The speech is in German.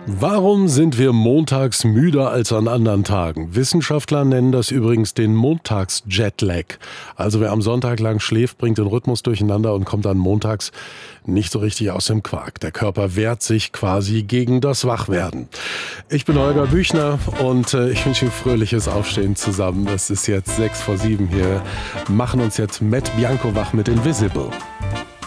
Warum sind wir montags müder als an anderen Tagen? Wissenschaftler nennen das übrigens den Montags-Jetlag. Also wer am Sonntag lang schläft, bringt den Rhythmus durcheinander und kommt dann montags nicht so richtig aus dem Quark. Der Körper wehrt sich quasi gegen das Wachwerden. Ich bin Holger Büchner und ich wünsche Ihnen fröhliches Aufstehen zusammen. Es ist jetzt 6 vor 7 hier. Machen uns jetzt Matt Bianco wach mit Invisible.